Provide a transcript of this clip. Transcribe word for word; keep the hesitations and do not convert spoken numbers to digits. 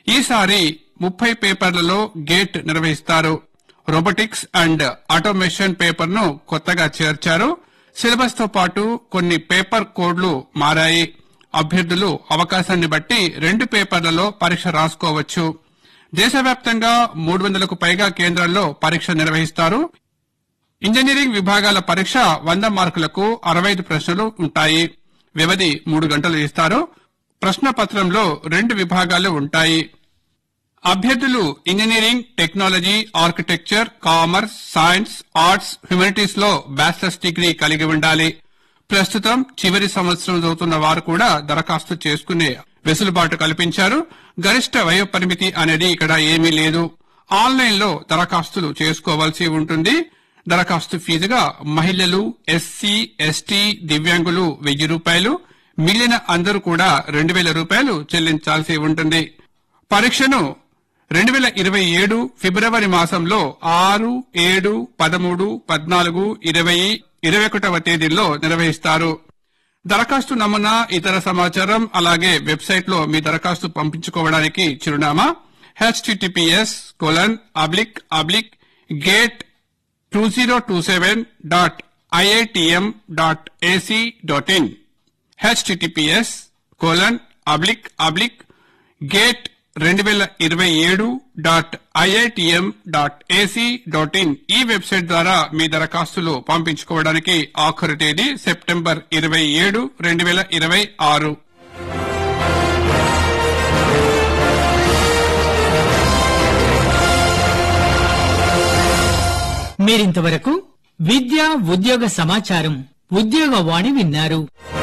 ఈసారి ముప్పై పేపర్లలో గేట్ నిర్వహిస్తారు. రోబోటిక్స్ అండ్ ఆటోమేషన్ పేపర్ ను కొత్తగా చేర్చారు. సిలబస్ తో పాటు కొన్ని పేపర్ కోడ్లు మారాయి. అభ్యర్థులు అవకాశాన్ని బట్టి రెండు పేపర్లలో పరీక్ష రాసుకోవచ్చు. దేశవ్యాప్తంగా మూడు వందలకు పైగా కేంద్రాల్లో పరీక్ష నిర్వహిస్తారు. ఇంజనీరింగ్ విభాగాల పరీక్ష వంద మార్కులకు అరవై ఐదు ప్రశ్నలు ఉంటాయి. వ్యవధి మూడు గంటలు ఇస్తారు. ప్రశ్నపత్రంలో రెండు విభాగాలు ఉంటాయి. అభ్యర్థులు engineering, technology, architecture, commerce, science, arts, humanities లో బ్యాచిలర్స్ డిగ్రీ కలిగి ఉండాలి. ప్రస్తుతం చివరి సంవత్సరం చదువుతున్న వారు కూడా దరఖాస్తు చేసుకునే వెసులుబాటు కల్పించారు. గరిష్ట వయోపరిమితి అనేది ఇక్కడ ఏమీ లేదు. ఆన్లైన్ లో దరఖాస్తులు చేసుకోవాల్సి ఉంటుంది. దరఖాస్తు ఫీజుగా మహిళలు, ఎస్సీ, ఎస్టీ, దివ్యాంగులు వెయ్యి రూపాయలు, మిగిలిన అందరూ కూడా రెండు వేల రూపాయలు చెల్లించాల్సి ఉంటుంది. పరీక్షను రెండు వేల ఇరవై ఏడు ఫిబ్రవరి మాసంలో ఆరు, ఏడు, పదమూడు, పద్నాలుగు, ఇరవై, ఇరవై ఒకటవ తేదీల్లో నిర్వహిస్తారు. దరఖాస్తు నమూనా, ఇతర సమాచారం అలాగే వెబ్సైట్ లో మీ దరఖాస్తు పంపించుకోవడానికి చిరునామా HTTPS colon oblique oblique gate two zero two seven dot IITM dot AC dot in HTTPS colon oblique oblique gate రెండు వేల ఇరవై ఏడు dot IITM dot AC dot in ఈ వెబ్సైట్ ద్వారా మీ దరఖాస్తులు పంపించుకోవడానికి ఆఖరు తేదీ సెప్టెంబర్ ఇరవై ఏడు రెండు వేల ఇరవై ఆరు. మీరింతవరకు విద్య ఉద్యోగ సమాచారం ఉద్యోగవాణి విన్నారు.